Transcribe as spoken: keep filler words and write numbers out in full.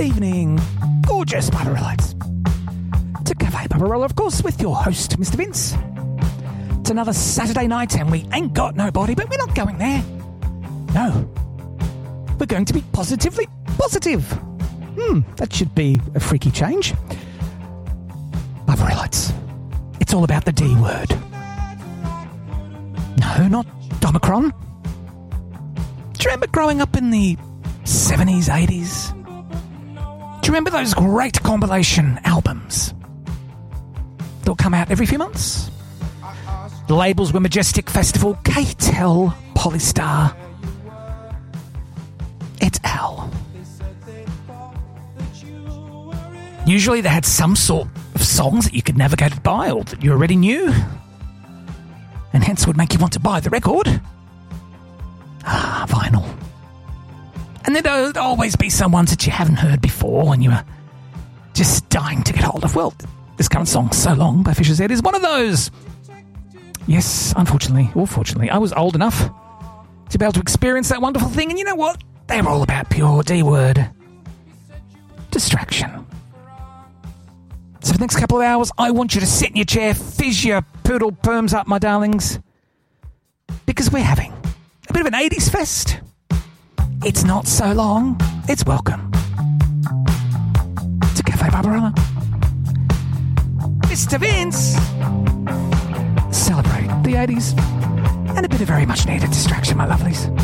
evening, gorgeous Barbarellites. To Cafe Barbarella, of course, with your host, Mister Vince. It's another Saturday night and we ain't got nobody, but we're not going there. No. We're going to be positively positive. Hmm, that should be a freaky change. Barbarellites, it's all about the D word. No, not Omicron. Do you remember growing up in the seventies, eighties? Do you remember those great compilation albums that would come out every few months? The labels were Majestic Festival, K T E L, Polystar, et al. Usually they had some sort of songs that you could navigate it by or that you already knew, and hence would make you want to buy the record. Ah, vinyl. And there'd always be some ones that you haven't heard before when you were just dying to get hold of. Well, this current song, So Long, by Fisher's Head, is one of those. Yes, unfortunately, or fortunately, I was old enough to be able to experience that wonderful thing, and you know what? They were all about pure D-word distraction. So for the next couple of hours, I want you to sit in your chair, fizz your poodle perms up, my darlings, because we're having a bit of an eighties fest. It's not so long. It's welcome to Cafe Barbarella. Mister Vince. Celebrate the eighties and a bit of very much needed distraction, my lovelies.